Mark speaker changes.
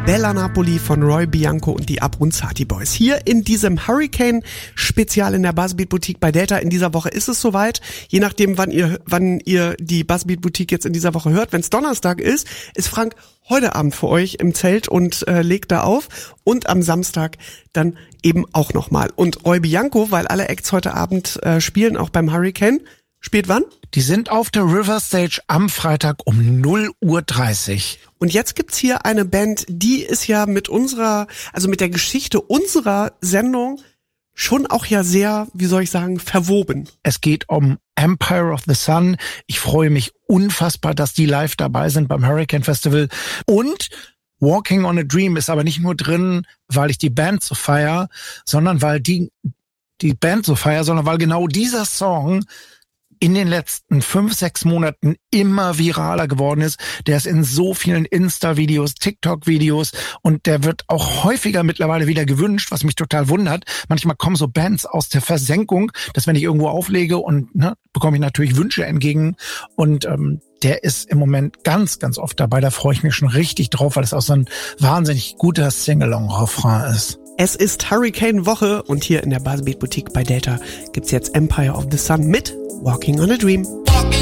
Speaker 1: Bella Napoli von Roy Bianco und die Abruzzati Boys. Hier in diesem Hurricane-Spezial in der Buzzbeat Boutique bei Delta. In dieser Woche ist es soweit. Je nachdem, wann ihr die Buzzbeat Boutique jetzt in dieser Woche hört. Wenn es Donnerstag ist Frank heute Abend für euch im Zelt und legt da auf. Und am Samstag dann eben auch nochmal. Und Roy Bianco, weil alle Acts heute Abend spielen, auch beim Hurricane. Spielt wann?
Speaker 2: Die sind auf der River Stage am Freitag um 0:30 Uhr.
Speaker 1: Und jetzt gibt's hier eine Band, die ist ja mit mit der Geschichte unserer Sendung schon auch ja sehr, wie soll ich sagen, verwoben.
Speaker 2: Es geht um Empire of the Sun. Ich freue mich unfassbar, dass die live dabei sind beim Hurricane Festival. Und Walking on a Dream ist aber nicht nur drin, weil ich die Band so feier, sondern weil sondern weil genau dieser Song in den letzten 5-6 Monaten immer viraler geworden ist. Der ist in so vielen Insta-Videos, TikTok-Videos und der wird auch häufiger mittlerweile wieder gewünscht, was mich total wundert. Manchmal kommen so Bands aus der Versenkung, dass wenn ich irgendwo auflege und bekomme ich natürlich Wünsche entgegen und der ist im Moment ganz, ganz oft dabei. Da freue ich mich schon richtig drauf, weil es auch so ein wahnsinnig guter Sing-Along-Refrain ist.
Speaker 1: Es ist Hurricane-Woche und hier in der Buzzbeat Boutique bei Delta gibt's jetzt Empire of the Sun mit Walking on a Dream.